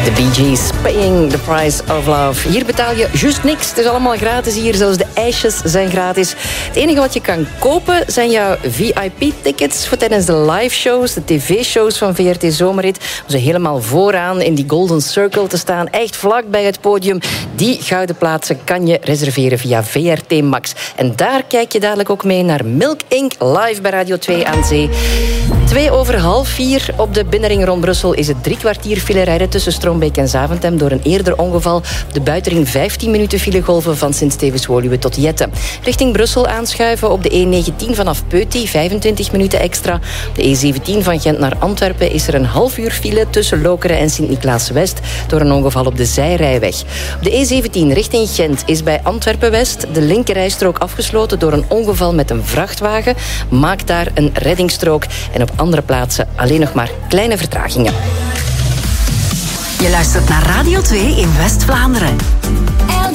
De Bee Gees, Paying the Price of Love. Hier betaal je juist niks. Het is allemaal gratis hier. Zelfs de ijsjes zijn gratis. Het enige wat je kan kopen zijn jouw VIP-tickets voor tijdens de live-shows, de tv-shows van VRT Zomerrit. Om ze helemaal vooraan in die Golden Circle te staan. Echt vlak bij het podium. Die gouden plaatsen kan je reserveren via VRT Max. En daar kijk je dadelijk ook mee naar Milk Inc. live bij Radio 2 aan Zee. 3:02 op de binnenring rond Brussel is het 3 kwartier file rijden tussen Strombeek en Zaventem door een eerder ongeval. Op de buitenring 15 minuten filegolven van Sint-Stevens-Woluwe tot Jette. Richting Brussel aanschuiven op de E19 vanaf Peuty, 25 minuten extra. Op de E17 van Gent naar Antwerpen is er een half uur file tussen Lokeren en Sint-Niklaas-West door een ongeval op de zijrijweg. Op de E17 richting Gent is bij Antwerpen-West de linkerrijstrook afgesloten door een ongeval met een vrachtwagen. Maak daar een reddingsstrook en op andere plaatsen alleen nog maar kleine vertragingen. Je luistert naar Radio 2 in West-Vlaanderen.